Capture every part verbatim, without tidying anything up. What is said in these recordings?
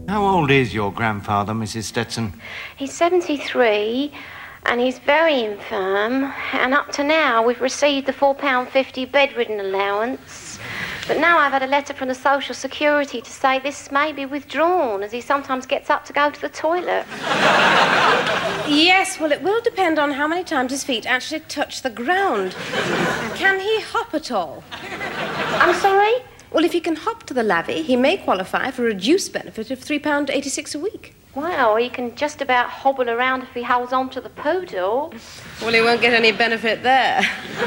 How old is your grandfather, Missus Stetson? He's seventy-three, and he's very infirm. And up to now, we've received the four pounds fifty bedridden allowance. But now I've had a letter from the Social Security to say this may be withdrawn, as he sometimes gets up to go to the toilet. Yes, well, it will depend on how many times his feet actually touch the ground. Can he hop at all? I'm sorry? Well, if he can hop to the lavvy, he may qualify for a reduced benefit of three pounds eighty-six a week. Well, he can just about hobble around if he holds on to the poodle. Well, he won't get any benefit there.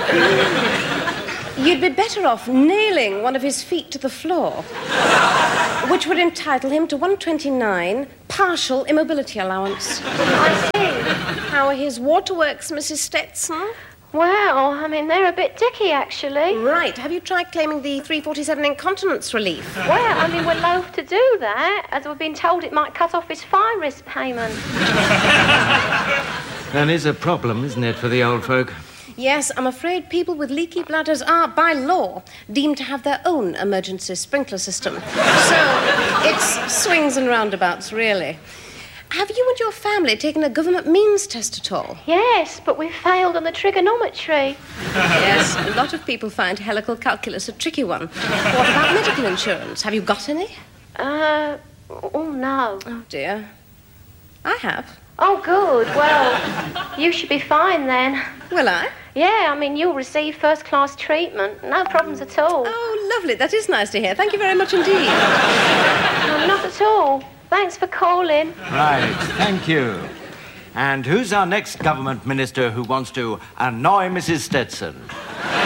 You'd be better off nailing one of his feet to the floor, which would entitle him to one twenty-nine partial immobility allowance. I see. How are his waterworks, Missus Stetson? Well, I mean, they're a bit dicky, actually. Right. Have you tried claiming the three forty-seven incontinence relief? Well, I mean, we're loath to do that, as we've been told it might cut off his fire risk payment. That is a problem, isn't it, for the old folk? Yes, I'm afraid people with leaky bladders are, by law, deemed to have their own emergency sprinkler system. So, it's swings and roundabouts, really. Have you and your family taken a government means test at all? Yes, but we've failed on the trigonometry. Yes, a lot of people find helical calculus a tricky one. What about medical insurance? Have you got any? Uh, oh, no. Oh, dear. I have. Oh, good. Well, you should be fine then. Will I? Yeah, I mean, you'll receive first-class treatment. No problems at all. Oh, lovely. That is nice to hear. Thank you very much indeed. No, not at all. Thanks for calling. Right, thank you. And who's our next government minister who wants to annoy Missus Stetson?